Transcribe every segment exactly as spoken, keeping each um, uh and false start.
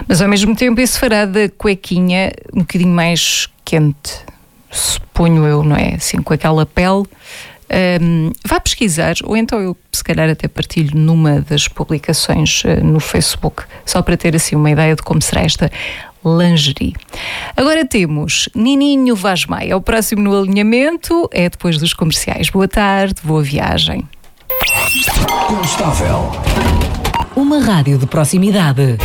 Mas ao mesmo tempo isso fará da cuequinha um bocadinho mais quente, suponho eu, não é? Assim, com aquela pele. Um, vá pesquisar, ou então eu se calhar até partilho numa das publicações uh, no Facebook, só para ter assim uma ideia de como será esta lingerie. Agora temos Nininho Vaz Maia, é o próximo no alinhamento, é depois dos comerciais. Boa tarde, boa viagem. Constável. Uma rádio de proximidade.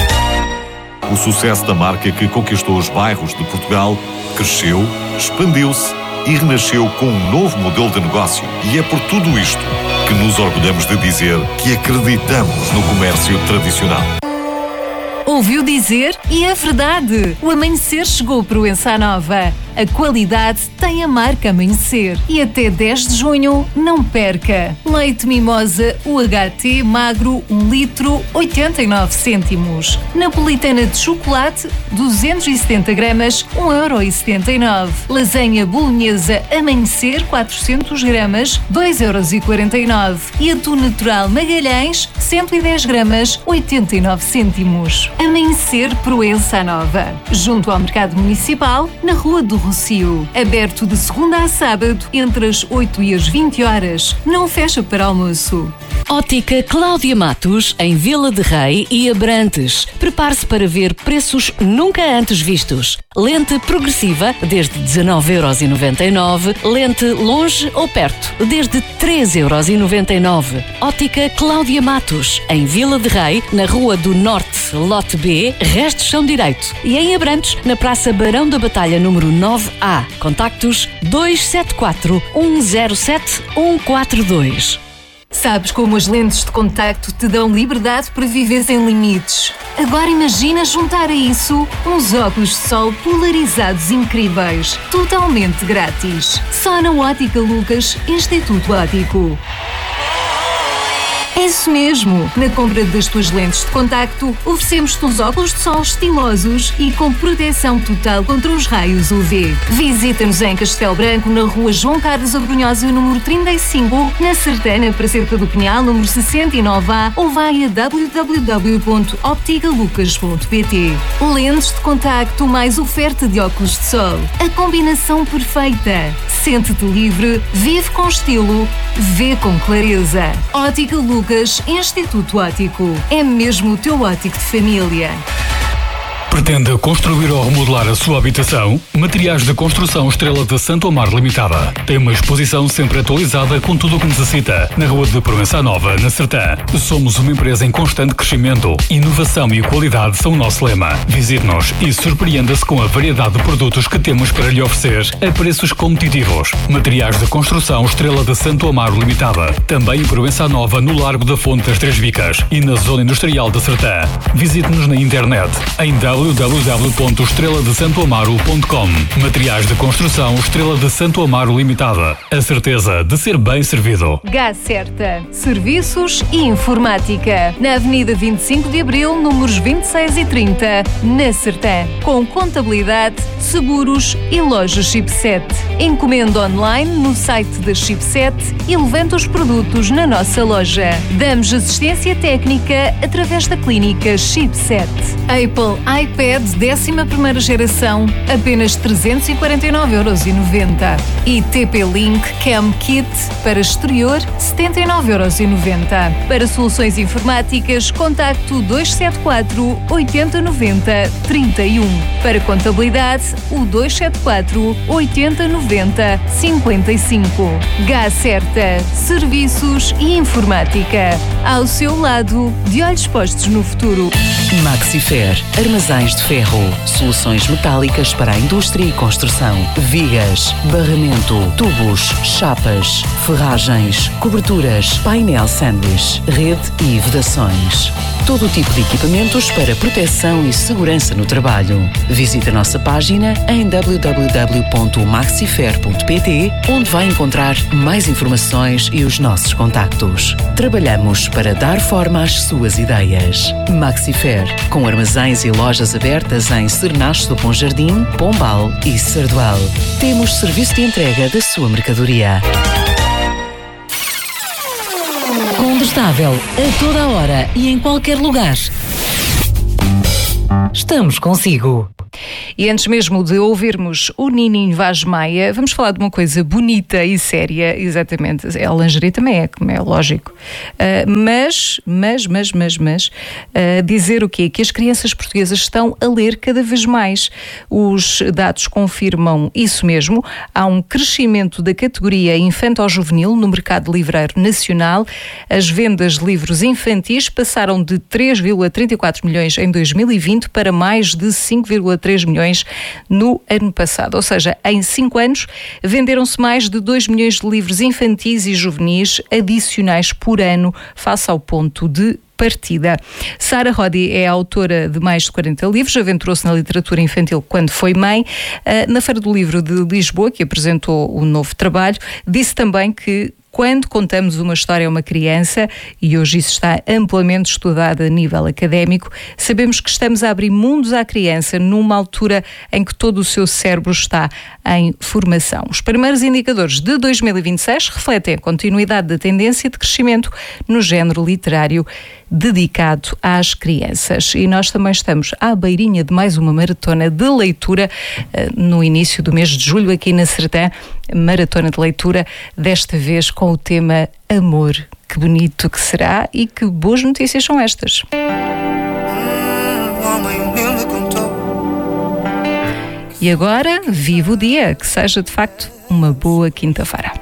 O sucesso da marca que conquistou os bairros de Portugal cresceu, expandiu-se e renasceu com um novo modelo de negócio. E é por tudo isto que nos orgulhamos de dizer que acreditamos no comércio tradicional. Ouviu dizer? E é verdade! O Amanhecer chegou para o Proença Nova. A qualidade tem a marca Amanhecer. E até dez de junho, não perca! Leite Mimosa U H T magro, um litro, oitenta e nove cêntimos. Napolitana de chocolate, duzentos e setenta gramas, um euro e setenta e nove. Lasanha bolonhesa Amanhecer, quatrocentos gramas, dois euros e quarenta e nove. E atum natural Magalhães, cento e dez gramas, oitenta e nove cêntimos. Amanhecer Proença Nova, junto ao Mercado Municipal, na Rua do Rocio. Aberto de segunda a sábado, entre as oito e as vinte horas. Não fecha para almoço. Ótica Cláudia Matos, em Vila de Rei e Abrantes. Prepare-se para ver preços nunca antes vistos. Lente progressiva, desde dezanove euros e noventa e nove. Lente longe ou perto, desde treze euros e noventa e nove. Ótica Cláudia Matos, em Vila de Rei, na Rua do Norte, Lote B, Restos Chão Direito. E em Abrantes, na Praça Barão da Batalha, número nove A. Contactos dois sete quatro, um zero sete, um quatro dois. Sabes como as lentes de contacto te dão liberdade para viver sem limites? Agora imagina juntar a isso uns óculos de sol polarizados incríveis, totalmente grátis. Só na Ótica Lucas, Instituto Óptico. É isso mesmo! Na compra das tuas lentes de contacto, oferecemos-te uns óculos de sol estilosos e com proteção total contra os raios U V. Visita-nos em Castelo Branco, na Rua João Carlos Abrunhosa, número trinta e cinco, na Sertana, Praça do Pinhal, número sessenta e nove A, ou vai a w w w ponto optica lucas ponto p t. Lentes de contacto mais oferta de óculos de sol. A combinação perfeita. Sente-te livre, vive com estilo, vê com clareza. Ótica Lucas, Instituto Óptico. É mesmo o teu óptico de família. Pretende construir ou remodelar a sua habitação? Materiais de Construção Estrela de Santo Amaro Limitada. Tem uma exposição sempre atualizada com tudo o que necessita. Na Rua de Proença Nova, na Sertã. Somos uma empresa em constante crescimento. Inovação e qualidade são o nosso lema. Visite-nos e surpreenda-se com a variedade de produtos que temos para lhe oferecer a preços competitivos. Materiais de Construção Estrela de Santo Amaro Limitada. Também em Proença Nova, no Largo da Fonte das Três Vicas e na Zona Industrial da Sertã. Visite-nos na internet em w w w ponto estrela de santo amaro ponto com. Materiais de construção Estrela de Santo Amaro Limitada. A certeza de ser bem servido. Gás Certa. Serviços e informática. Na Avenida vinte e cinco de Abril, números vinte e seis e trinta, na Sertã. Com contabilidade, seguros e loja Chipset. Encomenda online no site da Chipset e levanta os produtos na nossa loja. Damos assistência técnica através da clínica Chipset. Apple iPad décima primeira geração, apenas trezentos e quarenta e nove euros e noventa. E T P-Link Cam Kit para exterior, setenta e nove euros e noventa. Para soluções informáticas, contacto dois sete quatro, oito zero nove zero, três um. Para contabilidade, o dois sete quatro, oito zero nove zero, cinco cinco. Gás Certa. Serviços e informática. Ao seu lado, de olhos postos no futuro. Maxifer, armazéns de ferro, soluções metálicas para a indústria e construção, vigas, barramento, tubos, chapas, ferragens, coberturas, painel sanduíche, rede e vedações. Todo o tipo de equipamentos para proteção e segurança no trabalho. Visite a nossa página em w w w ponto maxifer ponto p t, onde vai encontrar mais informações e os nossos contactos. Trabalhamos para dar forma às suas ideias. Maxifer, com armazéns e lojas abertas em Cernache do Bom Jardim, Pombal e Sardual. Temos serviço de entrega da sua mercadoria. Combustável, a toda hora e em qualquer lugar. estamos consigo. E antes mesmo de ouvirmos o Nininho Vaz Maia, vamos falar de uma coisa bonita e séria, exatamente. A lingerie também é, como é lógico. Uh, mas, mas, mas, mas, mas, uh, dizer o quê? Que as crianças portuguesas estão a ler cada vez mais. Os dados confirmam isso mesmo. Há um crescimento da categoria infanto-juvenil no mercado livreiro nacional. As vendas de livros infantis passaram de três vírgula trinta e quatro milhões em dois mil e vinte para mais de cinco vírgula três milhões no ano passado. Ou seja, em cinco anos venderam-se mais de dois milhões de livros infantis e juvenis adicionais por ano, face ao ponto de partida. Sara Roddy é autora de mais de quarenta livros, aventurou-se na literatura infantil quando foi mãe. Na Feira do Livro de Lisboa, que apresentou o novo trabalho, disse também que quando contamos uma história a uma criança, e hoje isso está amplamente estudado a nível académico, sabemos que estamos a abrir mundos à criança numa altura em que todo o seu cérebro está em formação. Os primeiros indicadores de dois mil e vinte e seis refletem a continuidade da tendência de crescimento no género literário dedicado às crianças. E nós também estamos à beirinha de mais uma maratona de leitura no início do mês de julho aqui na Sertã, maratona de leitura, desta vez com o tema Amor. Que bonito que será e que boas notícias são estas. E agora, viva o dia, que seja de facto uma boa quinta-feira.